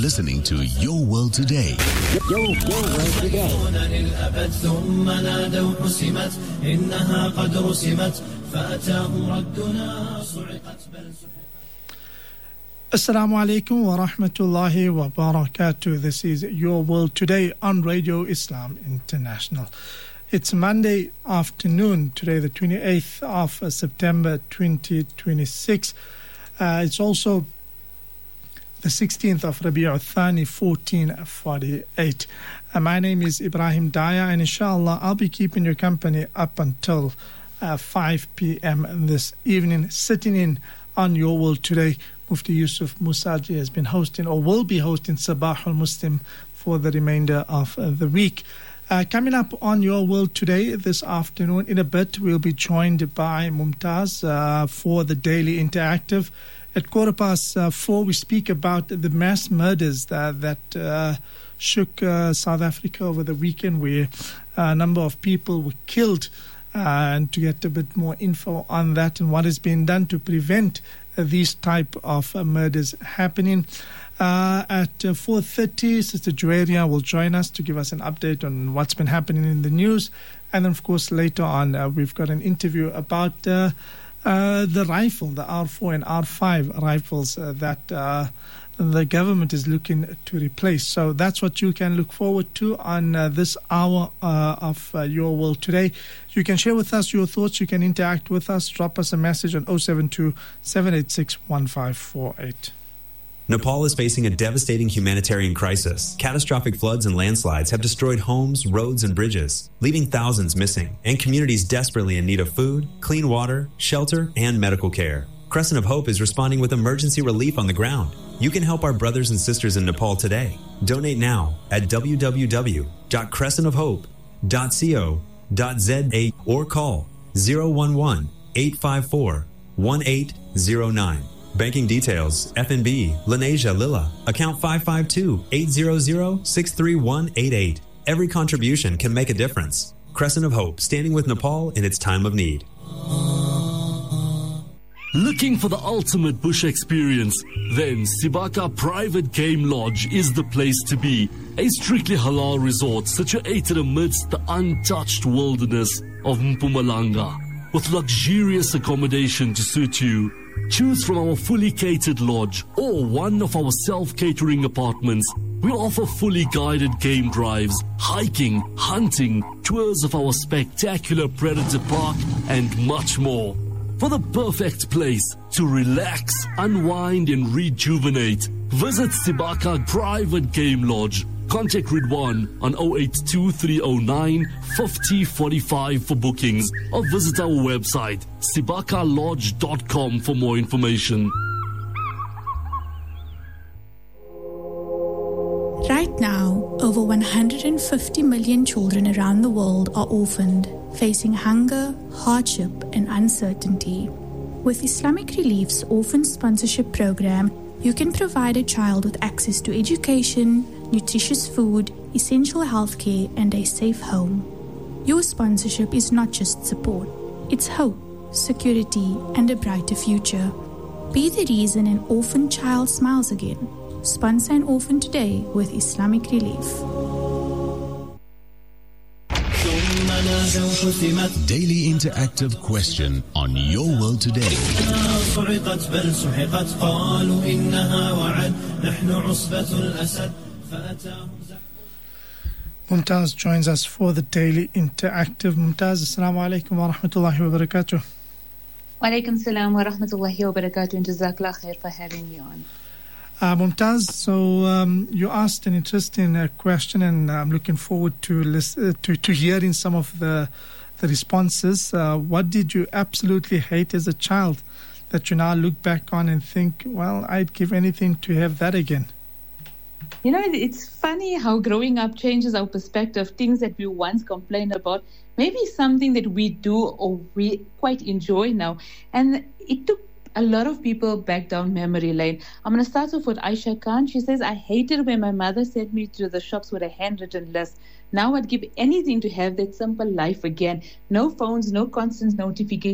listening to Your World Today. Your World Today. Assalamu alaikum wa rahmatullahi wa barakatuh. This is Your World Today on Radio Islam International. It's Monday afternoon, today the 28th of September 2026. It's also the 16th of Rabi'ul Thani 1448. My name is Ibrahim Daya, and inshallah I'll be keeping you company up until 5 p.m. this evening. Sitting in on Your World Today, Mufti Yusuf Musaji has been hosting or will be hosting Sabah al-Muslim for the remainder of the week. Coming up on Your World Today this afternoon, in a bit, we'll be joined by Mumtaz for the Daily Interactive. At 4:15, we speak about the mass murders that shook South Africa over the weekend, where a number of people were killed. And to get a bit more info on that and what is being done to prevent these type of murders happening. At 4:30, Sister Juwaria will join us to give us an update on what's been happening in the news. And then, of course, later on, we've got an interview about the rifle, the R4 and R5 rifles that the government is looking to replace. So that's what you can look forward to on this hour of Your World Today. You can share with us your thoughts. You can interact with us. Drop us a message on 072-786-1548. Nepal is facing a devastating humanitarian crisis. Catastrophic floods and landslides have destroyed homes, roads, and bridges, leaving thousands missing, and communities desperately in need of food, clean water, shelter, and medical care. Crescent of Hope is responding with emergency relief on the ground. You can help our brothers and sisters in Nepal today. Donate now at www.crescentofhope.co.za or call 011-854-1809. Banking details, FNB, Lenasia Lilla, account 552-800-63188. Every contribution can make a difference. Crescent of Hope, standing with Nepal in its time of need. Looking for the ultimate bush experience? Then Sibaka Private Game Lodge is the place to be. A strictly halal resort situated amidst the untouched wilderness of Mpumalanga, with luxurious accommodation to suit you. Choose from our fully catered lodge or one of our self-catering apartments. We offer fully guided game drives, hiking, hunting, tours of our spectacular Predator Park, and much more. For the perfect place to relax, unwind, and rejuvenate, visit Sibaka Private Game Lodge. Contact Ridwan on 082-309-5045 for bookings, or visit our website sibakalodge.com for more information. Right now, over 150 million children around the world are orphaned, facing hunger, hardship, and uncertainty. With Islamic Relief's Orphan Sponsorship Program, you can provide a child with access to education, nutritious food, essential healthcare, and a safe home. Your sponsorship is not just support, it's hope, security, and a brighter future. Be the reason an orphan child smiles again. Sponsor an orphan today with Islamic Relief. Daily interactive question on Your World Today. Mumtaz joins us for the Daily Interactive. Mumtaz, assalamu alaikum wa rahmatullahi wa barakatuh. Wa alaikum salam wa rahmatullahi wa barakatuh, and jazakallah khair for having me on. Mumtaz, so you asked an interesting question, and I'm looking forward to hearing some of the responses. What did you absolutely hate as a child that you now look back on and think, well, I'd give anything to have that again? You know, it's funny how growing up changes our perspective. Things that we once complained about, maybe something that we do or we quite enjoy now. And it took a lot of people back down memory lane. I'm going to start off with Aisha Khan. She says, I hated when my mother sent me to the shops with a handwritten list. Now I'd give anything to have that simple life again. No phones, no constant notifications.